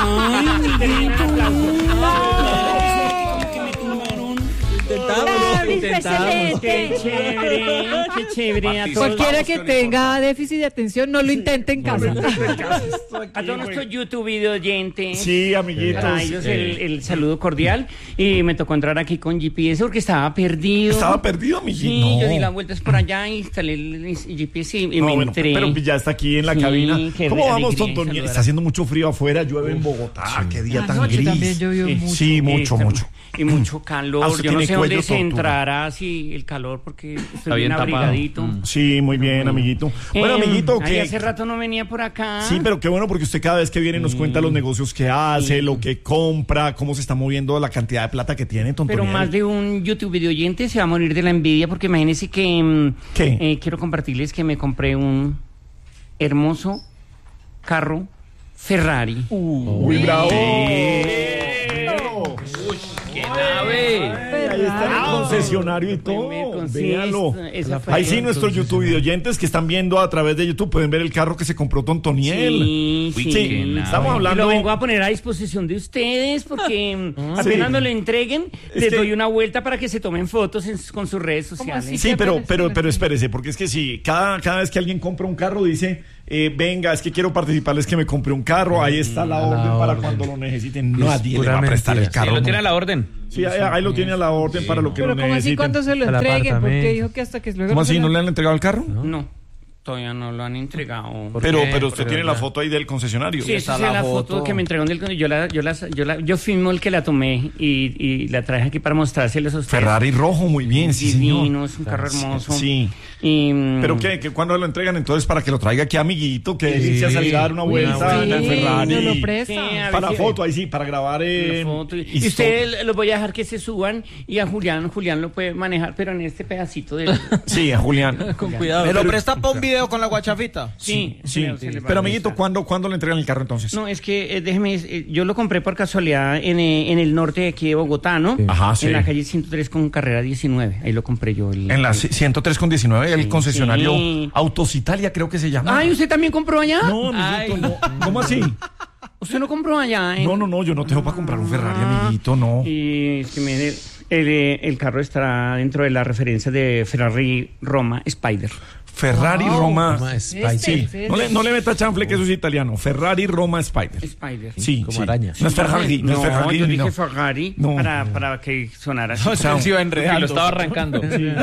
Ay, amiguito. Intentamos. Qué chévere. A todos. Cualquiera que tenga déficit de atención, no lo intente en casa. A todos nuestros YouTube video oyentes. Sí, amiguitos. Para ellos el saludo cordial. Y me tocó entrar aquí con GPS porque estaba perdido. ¿Estaba perdido, amiguito? Sí, No. yo di las vueltas por allá, instalé el GPS y No, me bueno, entré. pero ya está aquí en la Sí, cabina. qué ¿Cómo vamos, alegría Tontoniel? saludar. Está haciendo mucho frío afuera, llueve en Bogotá. Qué día tan Anoche gris. también llovió mucho. Sí, mucho. Y mucho calor. usted Yo no tiene sé dónde cuello se tortuga. entrará si el calor, porque estoy Está bien bien tapado. abrigadito. Sí, muy bien, amiguito. Bueno, amiguito, ay, que... hace rato no venía por acá. Sí, pero qué bueno porque usted cada vez que viene nos cuenta los negocios que hace, Sí. lo que compra, cómo se está moviendo la cantidad de plata que tiene, Pero Tontoniel. más de un YouTube video oyente se va a morir de la envidia porque imagínense que ¿Qué? quiero compartirles que me compré un hermoso carro Ferrari. Uy, bravo. ¡Qué nave! Ahí está en el concesionario y todo. Véalo. Esa fue- Ahí sí, nuestros YouTube videoyentes que están viendo a través de YouTube pueden ver el carro que se compró Tontoniel. Sí, Uy, sí. qué nave. Estamos Y hablando. lo vengo a poner a disposición de ustedes porque apenas Sí. me lo entreguen, Es les que- doy una vuelta para que se tomen fotos con sus redes sociales. Sí, pero espérese, porque es que sí, cada vez que alguien compra un carro dice, venga, es que quiero participarles que me compré un carro, ahí está la orden para cuando lo necesiten. Nadie le va a prestar el Sí, carro. lo ¿no? tiene a la orden. Sí, ahí lo tiene a la orden para lo que Pero lo como así necesiten. cuando se lo Al entreguen, porque apartamento. dijo que hasta que luego ¿Cómo así? se ¿No lo- le han entregado el carro? No, todavía no lo han entregado. Pero qué? usted tiene la foto ahí del concesionario. Sí, esa es la foto que me entregaron del yo filmo el que la tomé y la traje aquí para mostrárselos a ustedes. Ferrari rojo, muy bien, sí, Divino, señor. es un carro hermoso. Sí. Y, ¿Pero qué? ¿Cuándo lo entregan entonces para que lo traiga aquí, amiguito? Que dice a salir a dar una vuelta en el Sí, Ferrari. nos lo Sí, presta. a ver Para si- foto, ahí sí, para grabar la foto. Y ustedes los voy a dejar que se suban y a Julián lo puede manejar, pero en este pedacito de... Sí, a Julián. Con cuidado. ¿Me lo presta para un video con la guachafita? Sí, Sí. se le va Pero a amiguito, prestar. ¿cuándo le entregan el carro entonces? No, es que déjeme, yo lo compré por casualidad en el norte de aquí de Bogotá, ¿no? Ajá, sí. En la calle 103 con carrera 19. Ahí lo compré yo. En la 103 con 19, el Sí, concesionario sí. Autos Italia, creo que se llama. Ay, ¿usted también compró allá? No, amiguito, no. ¿Cómo así? ¿Usted no compró allá? No, yo no tengo para comprar un Ferrari, amiguito, no. Y es que mire, el carro estará dentro de la referencia de Ferrari Roma Spider. Ferrari Roma. Roma Spider. Sí, no le meta chanfle que eso es italiano. Ferrari Roma Spider. Spider. Sí, Como sí. araña. No es Ferrari, no es Ferrari. yo dije no. Ferrari No. para que sonara así. No, se iba Y enredando. lo estaba arrancando.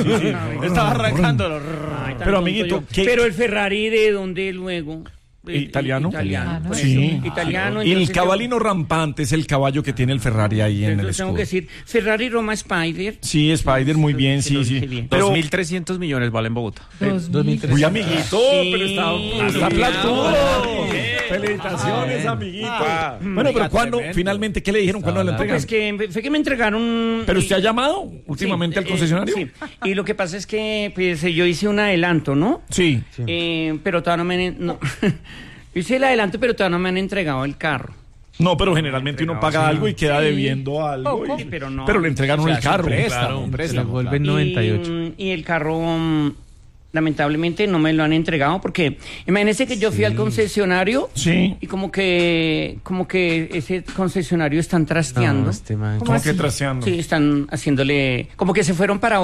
Estaba arrancando. Ay, tan Pero, tonto amiguito, yo. ¿qué? Pero el Ferrari, ¿de dónde luego? ¿Italiano? Italiano, por Sí. eso, italiano. Y el entonces cabalino rampante es el caballo que tiene el Ferrari ahí en el entonces tengo escudo. que decir Ferrari Roma Spider. Sí, Spider, muy bien, Que lo sí, dije sí. bien. Pero, 2.300 millones vale en Bogotá. 2003. uy, amiguito, pero Sí, está sí, platudo. sí. Felicitaciones, amiguito. Bueno, pero ¿cuándo, finalmente, qué le dijeron? ¿Cuándo le entregan? Pues que fue que me entregaron. ¿Pero usted ha llamado últimamente al concesionario? Sí. Y lo que pasa es que pues, yo hice un adelanto, ¿no? Sí. Pero todavía no me han. No. Hice el adelanto, pero todavía no me han entregado el carro. No, pero generalmente uno paga algo y queda debiendo algo. Poco, y- pero no. Pero le entregaron el carro. Se le vuelve 98. Y el carro, lamentablemente, no me lo han entregado porque imagínense que yo fui al concesionario Sí. y como que ese concesionario están trasteando. No, este man. ¿Cómo que traseando? Sí, están haciéndole... Como que se fueron para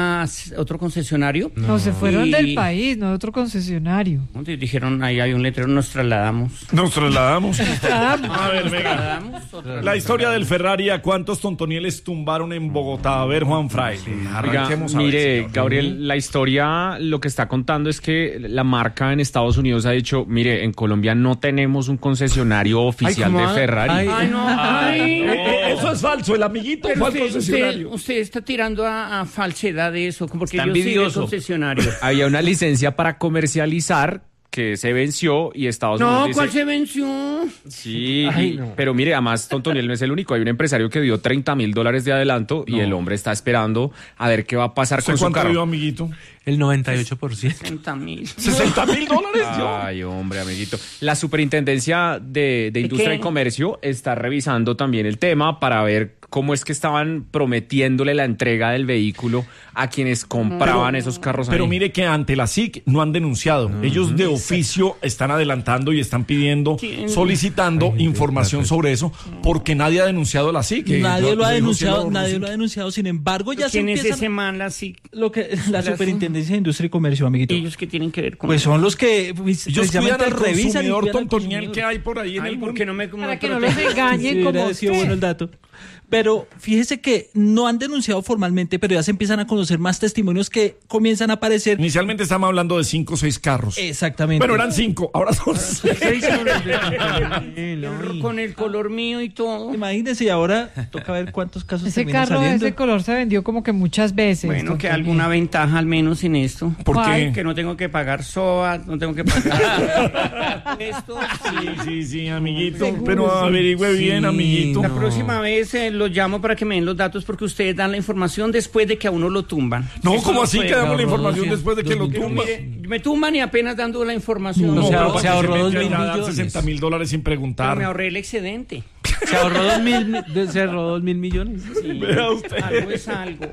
otro concesionario. No, se fueron Y- del país, no de otro concesionario. Y dijeron, ahí hay un letrero, nos trasladamos. Nos trasladamos. Ah, A ver, venga. La historia del Ferrari, ¿a cuántos tontonieles tumbaron en Bogotá? A ver, Juan Fraile. Oiga, Arranquemos a ver, mire, señor. Gabriel, la historia lo que está contando es que la marca en Estados Unidos ha dicho, mire, en Colombia no tenemos un concesionario oficial ¿cómo de va? Ferrari. Ay, no, ay. Eso es falso, el amiguito Pero fue al usted, concesionario. usted está tirando a falsedad de eso, porque Está yo soy del envidioso. concesionario. Había una licencia para comercializar que se venció y Estados No, Unidos ¿cuál dice... se venció? Sí, Ay, no. pero mire, además Tontoniel no es el único. Hay un empresario que dio $30,000 de adelanto y el hombre está esperando a ver qué va a pasar ¿Usted con su cuánto carro. dio, amiguito? El 98%. 60.000. $60,000. Ay, hombre, amiguito. La Superintendencia de Industria qué? y Comercio está revisando también el tema para ver cómo es que estaban prometiéndole la entrega del vehículo a quienes compraban esos carros Pero ahí. mire que ante la SIC no han denunciado. Ellos de oficio están adelantando y están pidiendo, ¿Quién? solicitando información sobre eso, porque nadie ha denunciado a la SIC. Nadie lo ha dijo denunciado, Cielo nadie Rossi. lo ha denunciado. Sin embargo, ya se ¿Quién es empiezan ese man, la SIC? lo que la Superintendencia de Industria y Comercio, amiguito. ¿Ellos qué tienen que ver con Pues eso? son los que pues, Ellos cuidan precisamente al revisan y consumidor cuidan al tontoniel consumidor. que hay por ahí en Ay, el ¿por mundo. qué no me Para que no los engañen Sí, como hubiera sido usted. bueno el dato. Pero fíjese que no han denunciado formalmente, pero ya se empiezan a conocer más testimonios que comienzan a aparecer. Inicialmente estábamos hablando de 5 o 6 carros. Exactamente. Pero eran 5, ahora son 6. Con el color mío y todo. Imagínense, y ahora toca ver cuántos casos Ese terminan carro de saliendo. ese color se vendió como que muchas veces. Bueno, que don alguna Toño. ventaja al menos en esto. ¿Por ¿Cuál? qué? Que no tengo que pagar SOAT, no tengo que pagar esto. Sí, amiguito. Seguro, Pero sí. averigüe bien, amiguito. La próxima vez los llamo para que me den los datos porque ustedes dan la información después de que a uno lo tumban. No, Eso ¿cómo no así puede. que damos la ahorró información 200, después de que lo 2.000 tumban? Mire, me tumban y apenas dando la información. No, se pero ahorró- ¿para se qué ahorró mete 2.000 allá a dar millones. $60,000 sin Pero preguntar? me ahorré el excedente. Se ahorró 2.000 millones. Sí, Vea usted. algo es algo.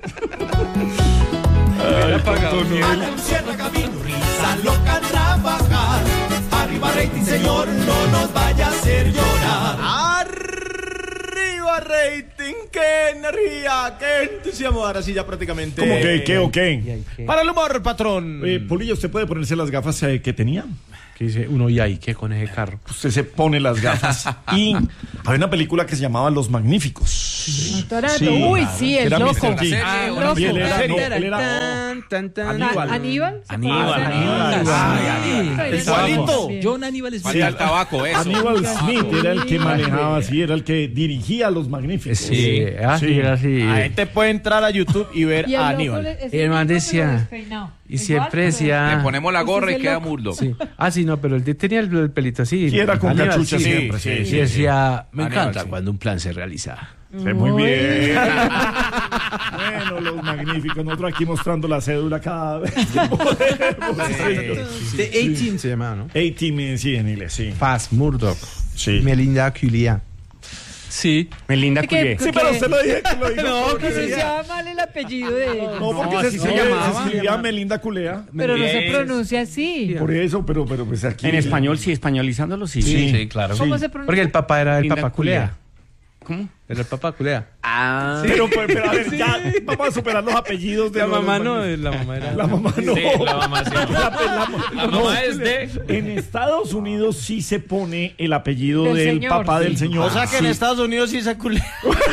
Cierra camino, risa loca trabajar. Arriba rating, señor, no nos vaya a hacer llorar. Arriba rating, qué energía, qué entusiasmo. Ahora sí ya prácticamente. ¿Cómo que qué o qué? Para el humor, patrón. Polillo, ¿usted puede ponerse las gafas que tenía? Que dice uno, ¿y ahí qué con ese carro? Usted se pone las gafas. Y había una película que se llamaba Los Magníficos. Torato. Uy, sí, el Era loco. Mr. T. El Y loco. él era, no, Tan, él era Aníbal. ¿Aníbal? Aníbal. Igualito. John Aníbal es Sí, tabaco, eso. Aníbal Smith era el que manejaba así, era el que dirigía a Los Magníficos. Sí, así, Sí. era así. La gente puede entrar a YouTube y ver Y el a loco Aníbal. ese Y el man loco, decía- pero despeinado. Y siempre decía... Le ponemos la gorra y Ese es el queda loco. Murdoch. Sí. Ah, sí, no, pero él tenía el pelito así. Sí, era con Aníbal, cachucha sí. siempre. sí, Sí, Y sí, decía, me Aníbal, encanta sí. cuando un plan se realiza. sí, muy bien. Bueno, Los Magníficos. Nosotros aquí mostrando la cédula cada vez que podemos. The 18 se llamaba, ¿no? 18, sí, en inglés, sí. Fast Murdoch. Sí. Melinda Culia. Sí. Melinda ¿Qué? Culié. Sí, pero usted lo dije que lo dijo. No, porque sí. pronunciaba mal el apellido de ella. No, porque No, se así se escribía, llamaba. se escribía Melinda Culea. Pero no se pronuncia así. Por eso, pero pues aquí. En español, sí, españolizándolo, sí. Sí, claro. ¿Cómo se pronuncia? Porque el papá era el Linda papá Culea. ¿Cómo? Era el papá Culea. Ah. Pero a ver, ya vamos a superar los apellidos de La los mamá no, magníficos. la mamá era... La mamá no. Sí, la mamá sí. La mamá es de... En Estados Unidos sí se pone el apellido Del del señor, papá sí. del señor. O sea que en Sí. Estados Unidos sí se culea.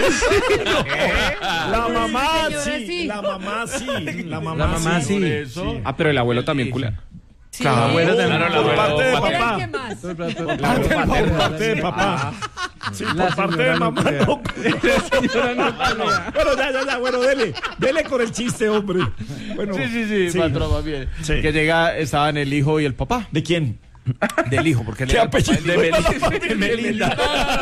La mamá señora, sí, sí. la mamá sí, la mamá, La mamá sí. Por eso. Ah, pero el abuelo también culea. Sí. Claro, abuelo también. por parte de ¿Era el papá. que más? Por parte de papá. Sí, por parte de mamá no. Bueno, ya, bueno, dele con el chiste, hombre. Bueno, Sí, patrón, más bien. Sí. Que estaban el hijo y el papá. ¿De quién? Del hijo, porque él ¿Qué era el papá apellido? de Melinda.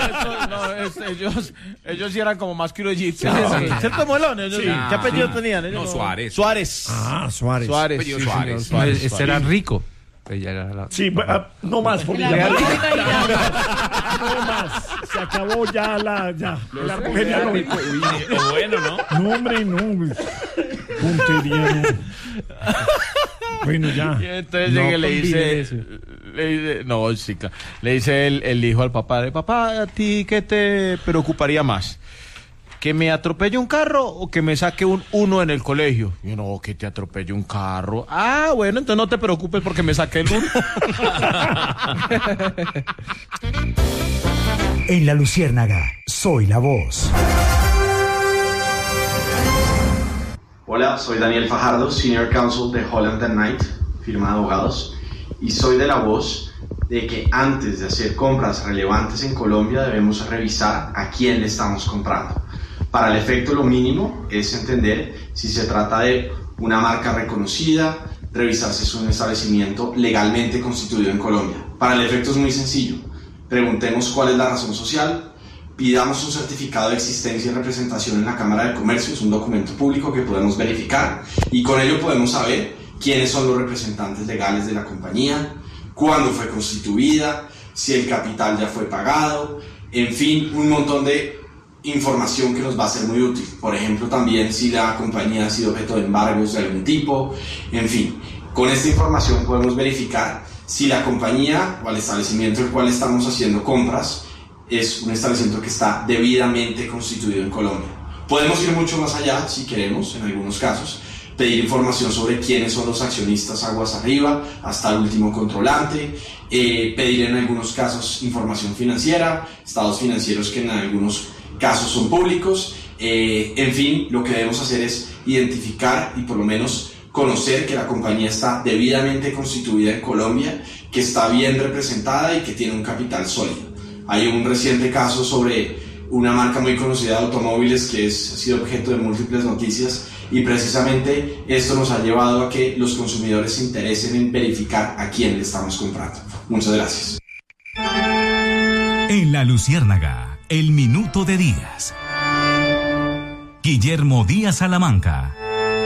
Ellos sí eran como más que uno egipcio. ¿Cierto, Molón? Ellos sí. ¿Qué apellido tenían? Ellos No, Suárez. Suárez. Ah, Suárez. Suárez. Apellido sí, Suárez. señor, Este era rico. Ella era la... Sí, no más, porque La ya próxima Navidad. no más. Se acabó ya la argelia no. Bueno, ¿no? No, hombre, no. Puntería, no. Bueno, ya. Y entonces No llega y combine eso. no, sí, claro. Le dice el hijo al papá, papá, ¿a ti qué te preocuparía más? ¿Que me atropelle un carro o que me saque un 1 en el colegio? Y yo, no, que te atropelle un carro. Ah, bueno, entonces no te preocupes porque me saqué el 1. En La Luciérnaga, soy la voz. Hola, soy Daniel Fajardo, Senior Counsel de Holland & Knight, firma de abogados, y soy de la voz de que antes de hacer compras relevantes en Colombia debemos revisar a quién le estamos comprando. Para el efecto, lo mínimo es entender si se trata de una marca reconocida, revisar si es un establecimiento legalmente constituido en Colombia. Para el efecto es muy sencillo. Preguntemos cuál es la razón social, pidamos un certificado de existencia y representación en la Cámara de Comercio, es un documento público que podemos verificar y con ello podemos saber quiénes son los representantes legales de la compañía, cuándo fue constituida, si el capital ya fue pagado, en fin, un montón de información que nos va a ser muy útil. Por ejemplo, también si la compañía ha sido objeto de embargos de algún tipo, en fin. Con esta información podemos verificar si la compañía o el establecimiento al cual estamos haciendo compras es un establecimiento que está debidamente constituido en Colombia. Podemos ir mucho más allá, si queremos, en algunos casos, pedir información sobre quiénes son los accionistas aguas arriba, hasta el último controlante, pedir en algunos casos información financiera, estados financieros que en algunos casos son públicos, en fin, lo que debemos hacer es identificar y por lo menos conocer que la compañía está debidamente constituida en Colombia, que está bien representada y que tiene un capital sólido. Hay un reciente caso sobre una marca muy conocida de automóviles que ha sido objeto de múltiples noticias y precisamente esto nos ha llevado a que los consumidores se interesen en verificar a quién le estamos comprando. Muchas gracias. En La Luciérnaga, el minuto de Díaz. Guillermo Díaz Salamanca.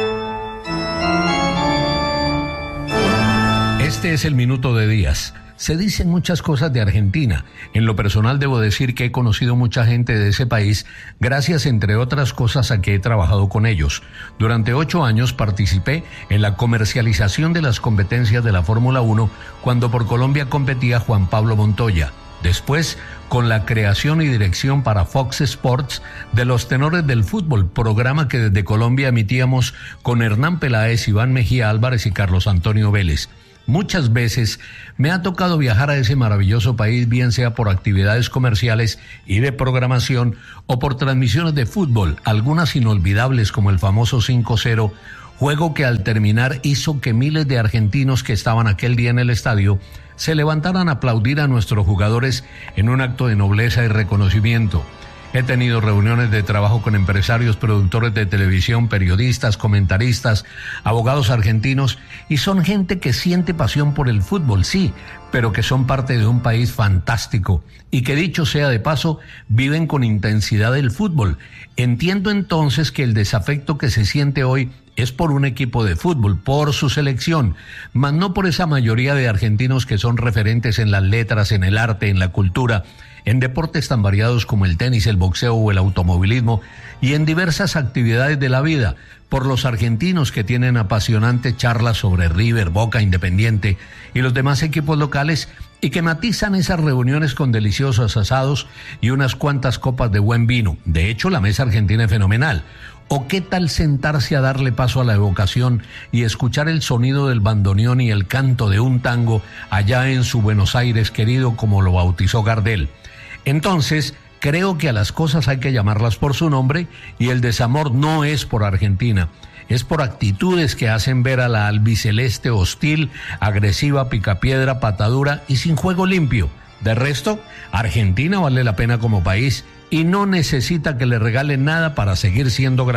Este es el minuto de Díaz. Se dicen muchas cosas de Argentina. En lo personal debo decir que he conocido mucha gente de ese país gracias, entre otras cosas, a que he trabajado con ellos. Durante 8 años participé en la comercialización de las competencias de la Fórmula 1 cuando por Colombia competía Juan Pablo Montoya. Después, con la creación y dirección para Fox Sports de Los Tenores del Fútbol, programa que desde Colombia emitíamos con Hernán Peláez, Iván Mejía Álvarez y Carlos Antonio Vélez. Muchas veces me ha tocado viajar a ese maravilloso país, bien sea por actividades comerciales y de programación o por transmisiones de fútbol, algunas inolvidables como el famoso 5-0, juego que al terminar hizo que miles de argentinos que estaban aquel día en el estadio se levantaran a aplaudir a nuestros jugadores en un acto de nobleza y reconocimiento. He tenido reuniones de trabajo con empresarios, productores de televisión, periodistas, comentaristas, abogados argentinos, y son gente que siente pasión por el fútbol, sí, pero que son parte de un país fantástico y que, dicho sea de paso, viven con intensidad el fútbol. Entiendo entonces que el desafecto que se siente hoy es por un equipo de fútbol, por su selección, mas no por esa mayoría de argentinos que son referentes en las letras, en el arte, en la cultura, en deportes tan variados como el tenis, el boxeo o el automovilismo y en diversas actividades de la vida, por los argentinos que tienen apasionantes charlas sobre River, Boca, Independiente y los demás equipos locales y que matizan esas reuniones con deliciosos asados y unas cuantas copas de buen vino. De hecho, la mesa argentina es fenomenal. ¿O qué tal sentarse a darle paso a la evocación y escuchar el sonido del bandoneón y el canto de un tango allá en su Buenos Aires querido, como lo bautizó Gardel? Entonces, creo que a las cosas hay que llamarlas por su nombre y el desamor no es por Argentina, es por actitudes que hacen ver a la albiceleste hostil, agresiva, picapiedra, patadura y sin juego limpio. De resto, Argentina vale la pena como país y no necesita que le regalen nada para seguir siendo grande.